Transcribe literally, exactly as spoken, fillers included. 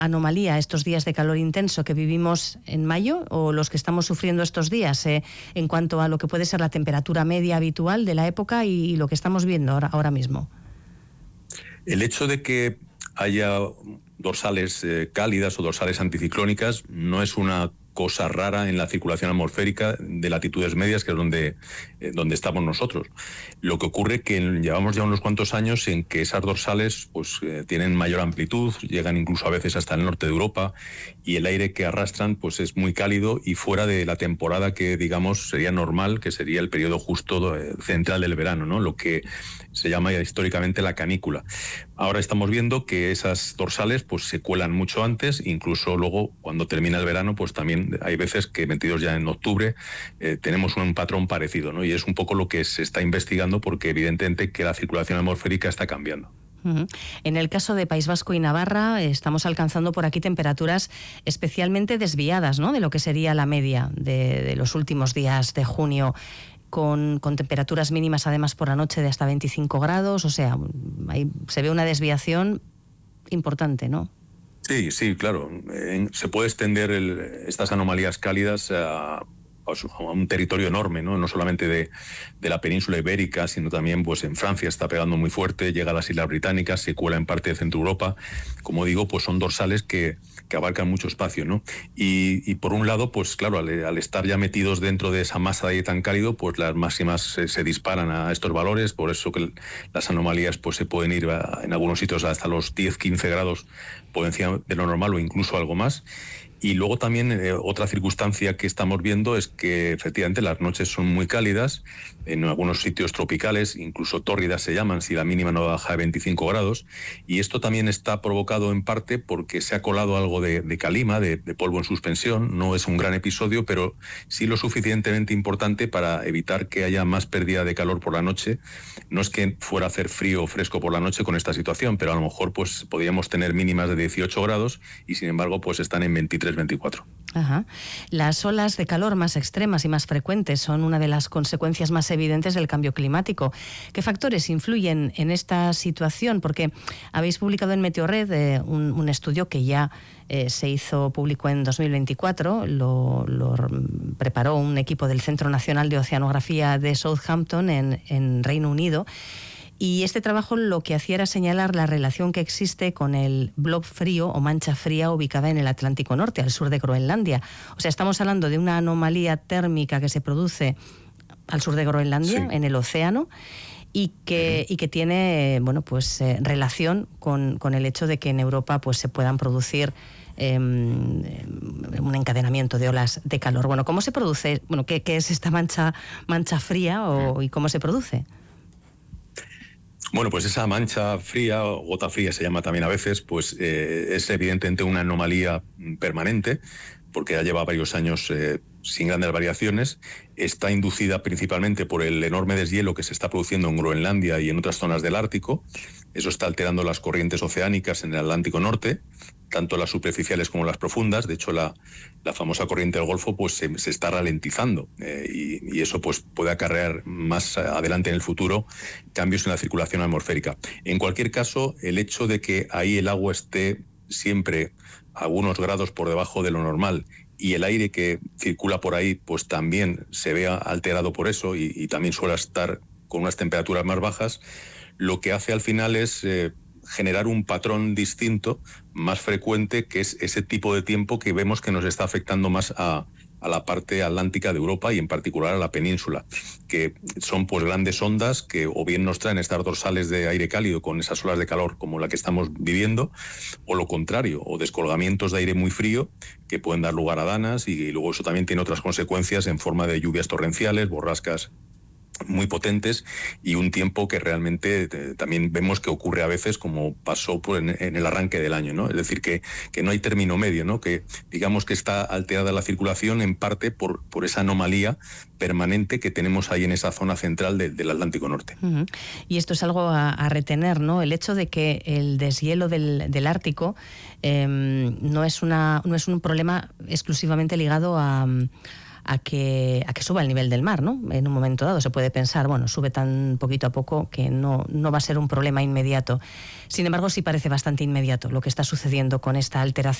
anomalía estos días de calor intenso que vivimos en mayo o los que estamos sufriendo estos días eh, en cuanto a lo que puede ser la temperatura media habitual de la época y lo que estamos viendo ahora, ahora mismo? El hecho de que haya dorsales eh, cálidas o dorsales anticiclónicas no es una cosa rara en la circulación atmosférica de latitudes medias, que es donde, eh, donde estamos nosotros. Lo que ocurre es que llevamos ya unos cuantos años en que esas dorsales pues, eh, tienen mayor amplitud, llegan incluso a veces hasta el norte de Europa, y el aire que arrastran pues, es muy cálido y fuera de la temporada que, digamos, sería normal, que sería el periodo justo eh, central del verano, ¿no? Lo que se llama históricamente la canícula. Ahora estamos viendo que esas dorsales pues, se cuelan mucho antes, incluso luego cuando termina el verano pues también hay veces que metidos ya en octubre eh, tenemos un patrón parecido, ¿no? Y es un poco lo que se está investigando porque evidentemente que la circulación atmosférica está cambiando. Uh-huh. En el caso de País Vasco y Navarra estamos alcanzando por aquí temperaturas especialmente desviadas, ¿no?, de lo que sería la media de, de los últimos días de junio. Con, con temperaturas mínimas además por la noche de hasta veinticinco grados, o sea, ahí se ve una desviación importante, ¿no? Sí, sí, claro. Eh, se puede extender el, estas anomalías cálidas a, a un territorio enorme, ¿no? No solamente de, de la península ibérica, sino también pues en Francia está pegando muy fuerte, llega a las Islas Británicas, se cuela en parte de Centro Europa. Como digo, pues son dorsales que, que abarcan mucho espacio, ¿no? Y, y por un lado, pues claro, al, al estar ya metidos dentro de esa masa de aire tan cálido, pues las máximas se, se disparan a estos valores, por eso que las anomalías pues se pueden ir a, en algunos sitios hasta los diez, quince grados por encima de lo normal o incluso algo más. Y luego también eh, otra circunstancia que estamos viendo es que efectivamente las noches son muy cálidas, en algunos sitios tropicales, incluso tórridas se llaman, si la mínima no baja de veinticinco grados, y esto también está provocado en parte porque se ha colado algo de, de calima, de, de polvo en suspensión. No es un gran episodio, pero sí lo suficientemente importante para evitar que haya más pérdida de calor por la noche. No es que fuera a hacer frío o fresco por la noche con esta situación, pero a lo mejor pues podríamos tener mínimas de dieciocho grados y sin embargo pues están en veintitrés, veinticuatro. Ajá. Las olas de calor más extremas y más frecuentes son una de las consecuencias más evidentes del cambio climático. ¿Qué factores influyen en esta situación? Porque habéis publicado en Meteorred eh, un, un estudio que ya eh, se hizo público en dos mil veinticuatro, lo, lo preparó un equipo del Centro Nacional de Oceanografía de Southampton en, en Reino Unido. Y este trabajo lo que hacía era señalar la relación que existe con el blob frío o mancha fría ubicada en el Atlántico Norte, al sur de Groenlandia. O sea, estamos hablando de una anomalía térmica que se produce al sur de Groenlandia, sí, en el océano, y que, y que tiene, bueno, pues eh, relación con, con el hecho de que en Europa pues, se puedan producir eh, un encadenamiento de olas de calor. Bueno, ¿cómo se produce? Bueno, ¿qué, qué es esta mancha, mancha fría o, y cómo se produce? Bueno, pues esa mancha fría, o gota fría se llama también a veces, pues eh, es evidentemente una anomalía permanente, porque ya lleva varios años eh, sin grandes variaciones. Está inducida principalmente por el enorme deshielo que se está produciendo en Groenlandia y en otras zonas del Ártico. Eso está alterando las corrientes oceánicas en el Atlántico Norte, tanto las superficiales como las profundas. De hecho, la, la famosa corriente del Golfo pues, se, se está ralentizando eh, y, y eso pues, puede acarrear más adelante en el futuro cambios en la circulación atmosférica. En cualquier caso, el hecho de que ahí el agua esté siempre a algunos grados por debajo de lo normal y el aire que circula por ahí pues también se vea alterado por eso y, y también suele estar con unas temperaturas más bajas, lo que hace al final es eh, generar un patrón distinto, más frecuente, que es ese tipo de tiempo que vemos que nos está afectando más a, a la parte atlántica de Europa y en particular a la península, que son pues grandes ondas que o bien nos traen estas dorsales de aire cálido con esas olas de calor como la que estamos viviendo, o lo contrario, o descolgamientos de aire muy frío que pueden dar lugar a danas y, y luego eso también tiene otras consecuencias en forma de lluvias torrenciales, borrascas muy potentes y un tiempo que realmente eh, también vemos que ocurre a veces como pasó por en, en el arranque del año, ¿no? Es decir, que, que no hay término medio, ¿no? Que digamos que está alterada la circulación en parte por, por esa anomalía permanente que tenemos ahí en esa zona central de, del Atlántico Norte. Uh-huh. Y esto es algo a, a retener, ¿no? El hecho de que el deshielo del, del Ártico eh, no es una no es un problema exclusivamente ligado a a que, a que suba el nivel del mar, ¿no? En un momento dado se puede pensar, bueno, sube tan poquito a poco que no, no va a ser un problema inmediato. Sin embargo, sí parece bastante inmediato lo que está sucediendo con esta alteración